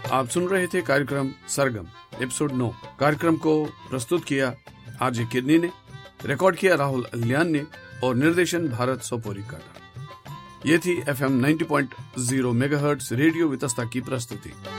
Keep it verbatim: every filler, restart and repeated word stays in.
आप सुन रहे थे कार्यक्रम सरगम एपिसोड नौ। कार्यक्रम को प्रस्तुत किया आरजे किडनी ने, रिकॉर्ड किया राहुल अलियान ने और निर्देशन भारत सोपोरी का। ये थी F M ninety point zero megahertz radio Vitasta की प्रस्तुति।